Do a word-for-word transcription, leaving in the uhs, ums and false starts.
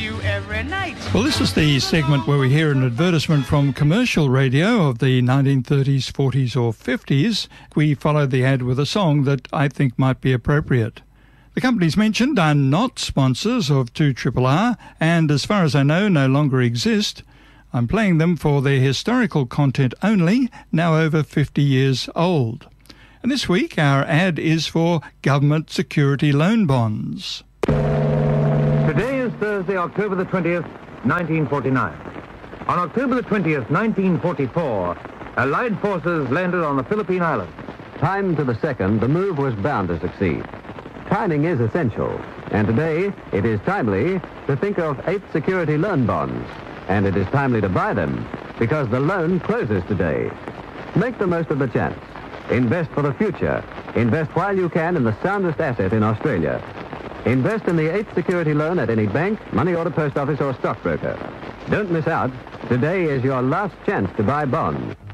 you every night. Well, this is the segment where we hear an advertisement from commercial radio of the nineteen thirties, forties or fifties. We follow the ad with a song that I think might be appropriate. The companies mentioned are not sponsors of two R R R and, as far as I know, no longer exist. I'm playing them for their historical content only, now over fifty years old. And this week our ad is for government security loan bonds. Today is Thursday, October the twentieth, nineteen forty-nine. On October the twentieth, nineteen forty-four, Allied forces landed on the Philippine Islands. Time to the second, the move was bound to succeed. Timing is essential, and today it is timely to think of eighth security loan bonds. And it is timely to buy them, because the loan closes today. Make the most of the chance. Invest for the future. Invest while you can in the soundest asset in Australia. Invest in the eighth security loan at any bank, money order post office or stockbroker. Don't miss out. Today is your last chance to buy bonds.